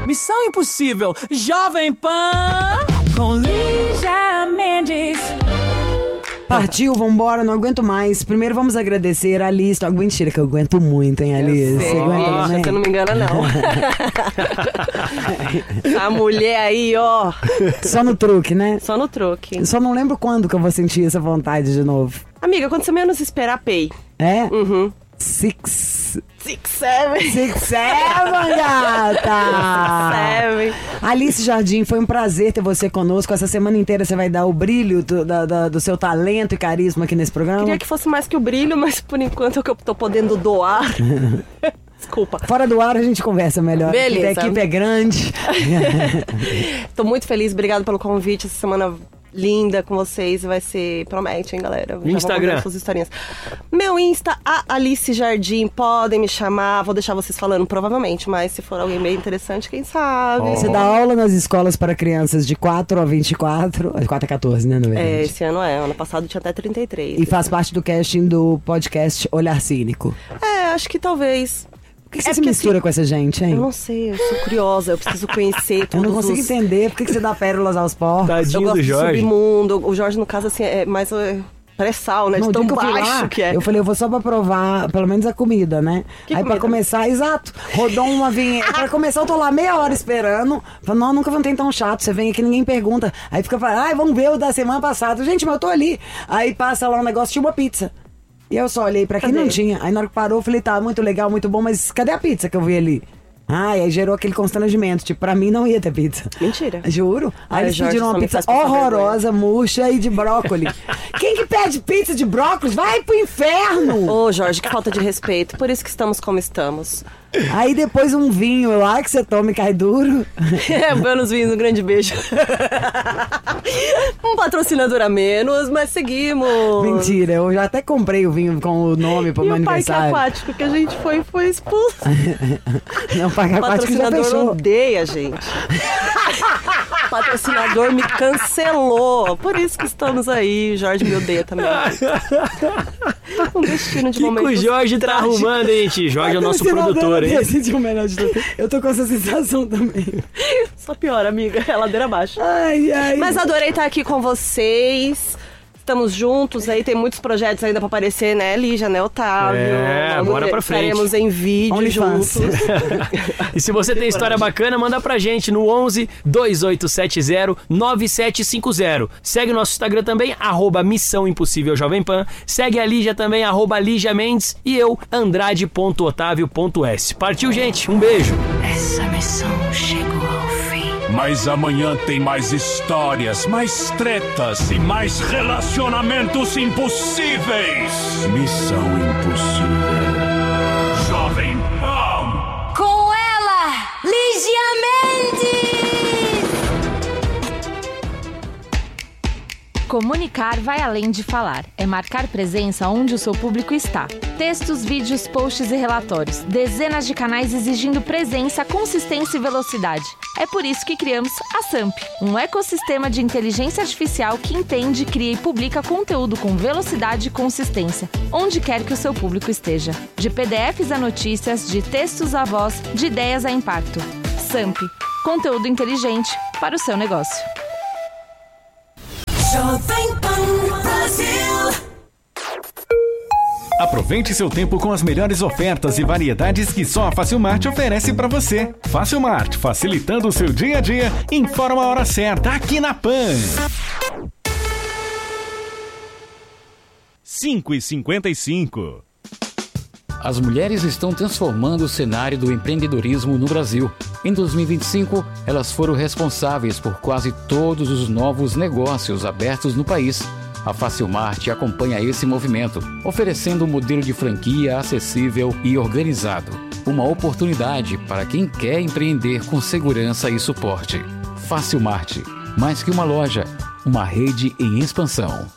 Missão Impossível, Jovem Pan, com Lígia Mendes. Partiu, vambora, não aguento mais. Primeiro vamos agradecer a Alice. Mentira, que eu aguento muito, hein, Alice? Você aguenta, né? Você não me engana, não. A mulher aí, ó. Só no truque, né? Só no truque. Só não lembro quando que eu vou sentir essa vontade de novo. Amiga, quando você menos esperar, pay. É? Uhum. 6, 6, 7, gata! 7. Alice Jardim, foi um prazer ter você conosco. Essa semana inteira você vai dar o brilho do seu talento e carisma aqui nesse programa. Queria que fosse mais que o brilho, mas por enquanto é o que eu tô podendo doar. Desculpa. Fora do ar a gente conversa melhor. Beleza. A equipe é grande. Tô muito feliz, obrigado pelo convite. Essa semana linda com vocês, vai ser, promete, hein, galera? No Instagram. Suas historinhas. Meu Insta, a Alice Jardim, podem me chamar, vou deixar vocês falando provavelmente, mas se for alguém bem interessante, quem sabe? Você dá aula nas escolas para crianças de 4 a 24, 4 a 14, né, na verdade? Esse ano ano passado tinha até 33. E faz parte do casting do podcast Olhar Cínico. Acho que talvez. Por que você se mistura com essa gente, hein? Eu não sei, eu sou curiosa, eu preciso conhecer tudo. Eu não consigo entender por que você dá pérolas aos porcos. Tadinho Eu gosto do Jorge. do submundo. O Jorge, no caso, assim, é mais pré-sal, né? De tão baixo que é. Eu falei, eu vou só pra provar, pelo menos a comida, né? Que aí comida? Pra começar, exato, rodou uma vinheta. Pra começar, eu tô lá meia hora esperando. Falei, não, nunca vão ter tão chato. Você vem aqui, ninguém pergunta. Aí fica falando, vamos ver o da semana passada. Gente, mas eu tô ali. Aí passa lá um negócio, tinha uma pizza. E eu só olhei pra quem não tinha. Aí na hora que parou, eu falei, tá, muito legal, muito bom, mas cadê a pizza que eu vi ali? Aí gerou aquele constrangimento. Tipo, pra mim não ia ter pizza. Mentira. Juro. Aí eles Jorge, pediram só uma me pizza faz passar horrorosa, murcha e de brócolis. Quem que pede pizza de brócolis? Vai pro inferno! Ô, Jorge, que falta de respeito. Por isso que estamos como estamos. Aí depois um vinho lá que você toma e cai duro. Buenos vinhos, um grande beijo. Um patrocinador a menos, mas seguimos. Mentira, eu já até comprei o vinho com o nome pro meu E o parque aniversário. aquático que a gente foi expulso. Não, o parque O aquático já patrocinador fechou. odeia a gente. O patrocinador me cancelou. Por isso que estamos aí. O Jorge me odeia também. Um destino de O que momentos o Jorge tá trágicos. arrumando, hein, tio? Jorge é o nosso produtor, hein? O melhor de tudo. Eu tô com essa sensação também. Só pior, amiga. É ladeira abaixo. Ai, ai. Mas adorei estar aqui com vocês. Estamos juntos aí, tem muitos projetos ainda pra aparecer, né, Lígia, né, Otávio? Bora pra frente. Estaremos em vídeo OnlyFans. juntos. E se você tem história bacana, manda pra gente no 11 2870 9750. Segue o nosso Instagram também, @Missão Impossível Jovem Pan. Segue a Lígia também, @Lígia Mendes. E eu, Andrade.Otávio.s. Partiu, gente. Um beijo. Essa missão chegou ao fim. Mas amanhã tem mais histórias, mais tretas e mais relacionamentos impossíveis. Missão Impossível. Jovem Pan. Com ela, Lígia Mendes! Comunicar vai além de falar. É marcar presença onde o seu público está. Textos, vídeos, posts e relatórios. Dezenas de canais exigindo presença, consistência e velocidade. É por isso que criamos a SAMP, um ecossistema de inteligência artificial que entende, cria e publica conteúdo com velocidade e consistência, onde quer que o seu público esteja. De PDFs a notícias, de textos a voz, de ideias a impacto. SAMP, conteúdo inteligente para o seu negócio. Jovem Pan Brasil. Aproveite seu tempo com as melhores ofertas e variedades que só a Facilmart oferece para você. Facilmart, facilitando o seu dia a dia. Informa a hora certa aqui na Pan. 5h55. As mulheres estão transformando o cenário do empreendedorismo no Brasil. Em 2025, elas foram responsáveis por quase todos os novos negócios abertos no país. A Facilmart acompanha esse movimento, oferecendo um modelo de franquia acessível e organizado. Uma oportunidade para quem quer empreender com segurança e suporte. Facilmart, mais que uma loja, uma rede em expansão.